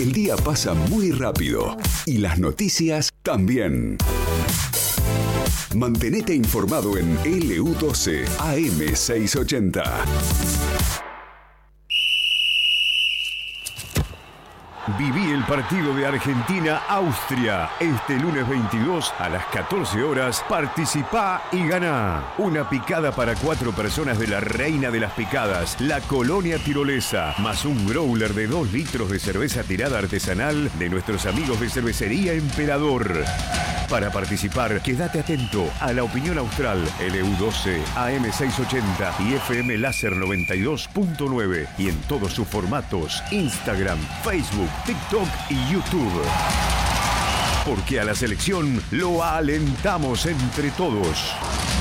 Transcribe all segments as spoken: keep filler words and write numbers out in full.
El día pasa muy rápido y las noticias también. Mantenete informado en L U doce A M seiscientos ochenta. Viví el partido de Argentina-Austria. Este lunes veintidós a las catorce horas. Participá y ganá. Una picada para cuatro personas de la reina de las picadas, la Colonia Tirolesa, más un growler de dos litros de cerveza tirada artesanal de nuestros amigos de Cervecería Emperador. Para participar, quédate atento a La Opinión Austral, L U doce A M seiscientos ochenta y F M Láser noventa y dos punto nueve y en todos sus formatos, Instagram, Facebook, TikTok y YouTube. Porque a la selección lo alentamos entre todos.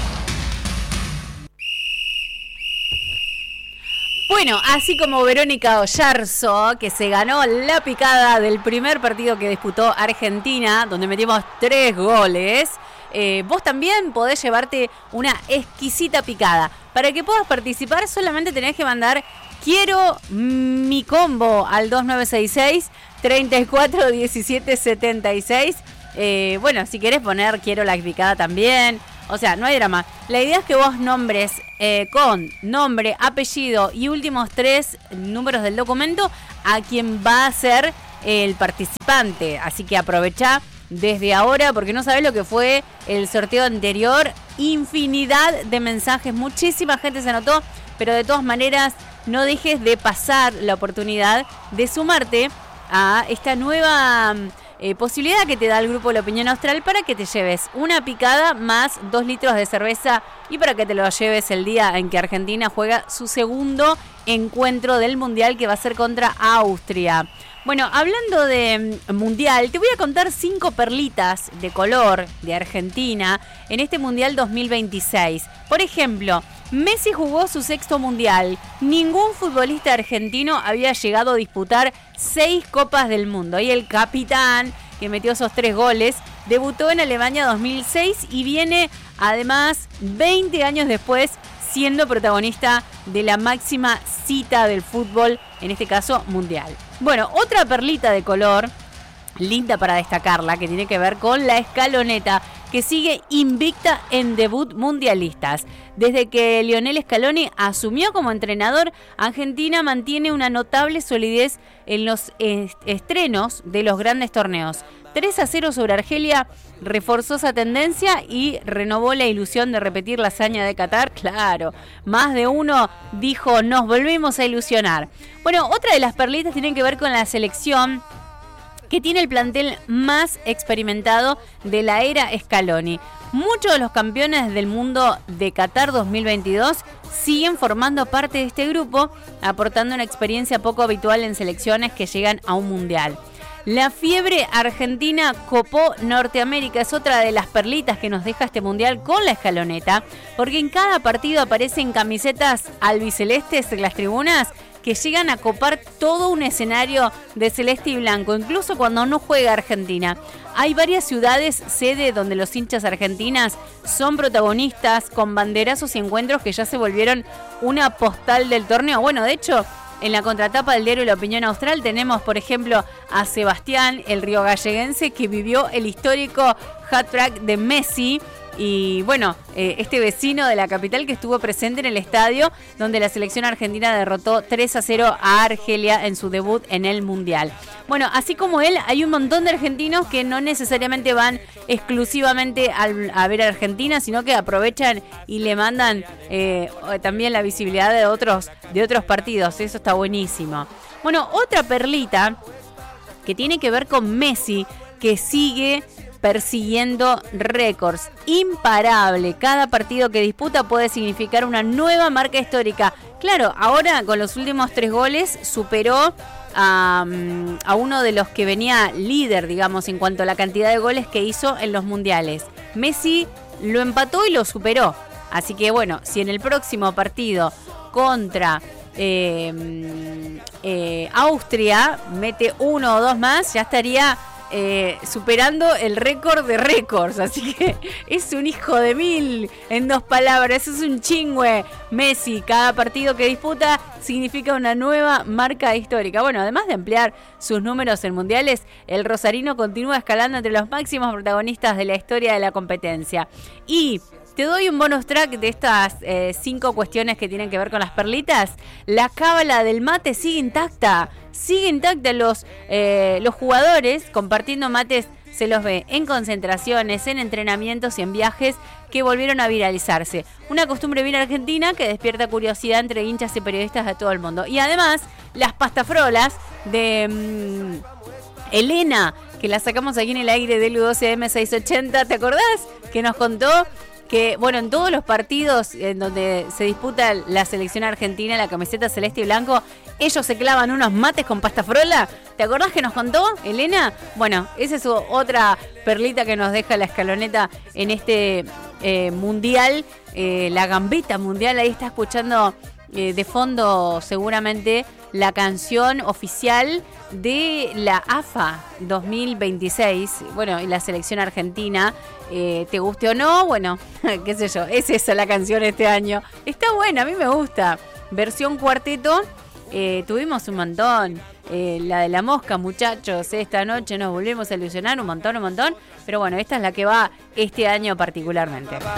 Bueno, así como Verónica Oyarzo, que se ganó la picada del primer partido que disputó Argentina, donde metimos tres goles, eh, vos también podés llevarte una exquisita picada. Para que puedas participar solamente tenés que mandar "Quiero mi combo" al dos nueve seis seis, treinta y cuatro diecisiete setenta y seis. Eh, bueno, si querés poner "Quiero la picada" también. O sea, no hay drama. La idea es que vos nombres eh, con nombre, apellido y últimos tres números del documento a quien va a ser el participante. Así que aprovechá desde ahora porque no sabés lo que fue el sorteo anterior. Infinidad de mensajes, muchísima gente se anotó, pero de todas maneras no dejes de pasar la oportunidad de sumarte a esta nueva Eh, posibilidad que te da el grupo La Opinión Austral para que te lleves una picada más dos litros de cerveza y para que te lo lleves el día en que Argentina juega su segundo encuentro del Mundial, que va a ser contra Austria. Bueno, hablando de Mundial, te voy a contar cinco perlitas de color de Argentina en este Mundial dos mil veintiséis. Por ejemplo, Messi jugó su sexto Mundial. Ningún futbolista argentino había llegado a disputar seis Copas del Mundo. Y el capitán, que metió esos tres goles, debutó en Alemania dos mil seis y viene además veinte años después siendo protagonista de la máxima cita del fútbol, en este caso mundial. Bueno, otra perlita de color, linda para destacarla, que tiene que ver con la Scaloneta, que sigue invicta en debut mundialistas. Desde que Lionel Scaloni asumió como entrenador, Argentina mantiene una notable solidez en los estrenos de los grandes torneos. tres a cero sobre Argelia reforzó esa tendencia y renovó la ilusión de repetir la hazaña de Qatar. Claro, más de uno dijo, nos volvimos a ilusionar. Bueno, otra de las perlitas tiene que ver con la selección, que tiene el plantel más experimentado de la era Scaloni. Muchos de los campeones del mundo de Qatar dos mil veintidós siguen formando parte de este grupo, aportando una experiencia poco habitual en selecciones que llegan a un mundial. La fiebre argentina copó Norteamérica, es otra de las perlitas que nos deja este mundial con la Scaloneta, porque en cada partido aparecen camisetas albicelestes en las tribunas que llegan a copar todo un escenario de celeste y blanco, incluso cuando no juega Argentina. Hay varias ciudades sede donde los hinchas argentinas son protagonistas con banderazos y encuentros que ya se volvieron una postal del torneo. Bueno, de hecho, en la contratapa del diario La Opinión Austral tenemos, por ejemplo, a Sebastián, el riogalleguense, que vivió el histórico hat-trick de Messi. Y bueno, eh, este vecino de la capital que estuvo presente en el estadio donde la selección argentina derrotó tres a cero a Argelia en su debut en el Mundial. Bueno, así como él, hay un montón de argentinos que no necesariamente van exclusivamente al, a ver a Argentina, sino que aprovechan y le mandan eh, también la visibilidad de otros, de otros partidos. Eso está buenísimo. Bueno, otra perlita que tiene que ver con Messi, que sigue persiguiendo récords. Imparable. Cada partido que disputa puede significar una nueva marca histórica. Claro, ahora con los últimos tres goles superó a, a uno de los que venía líder, digamos, en cuanto a la cantidad de goles que hizo en los mundiales. Messi lo empató y lo superó. Así que bueno, si en el próximo partido contra eh, eh, Austria mete uno o dos más, ya estaría eh, superando el récord de récords. Así que es un hijo de mil, en dos palabras, es un chingüe. Messi, cada partido que disputa significa una nueva marca histórica. Bueno, además de ampliar sus números en mundiales, el rosarino continúa escalando entre los máximos protagonistas de la historia de la competencia. Y te doy un bonus track de estas eh, cinco cuestiones que tienen que ver con las perlitas. La cábala del mate sigue intacta. Sigue intacta. Los, eh, los jugadores compartiendo mates se los ve en concentraciones, en entrenamientos y en viajes que volvieron a viralizarse. Una costumbre bien argentina que despierta curiosidad entre hinchas y periodistas de todo el mundo. Y además, las pastafrolas de mmm, Elena, que la sacamos aquí en el aire del U doce A M seiscientos ochenta. ¿Te acordás? Que nos contó que, bueno, en todos los partidos en donde se disputa la selección argentina, la camiseta celeste y blanco, ellos se clavan unos mates con pastafrola. ¿Te acordás que nos contó, Elena? Bueno, esa es otra perlita que nos deja la escaloneta en este eh, mundial, eh, la gambeta mundial. Ahí está escuchando eh, de fondo seguramente la canción oficial de la A F A dos mil veintiséis, bueno, y la selección argentina, eh, te guste o no, bueno, qué sé yo, es esa la canción este año. Está buena, a mí me gusta. Versión cuarteto, eh, tuvimos un montón. Eh, la de la mosca, muchachos, esta noche nos volvemos a ilusionar un montón, un montón. Pero bueno, esta es la que va este año particularmente.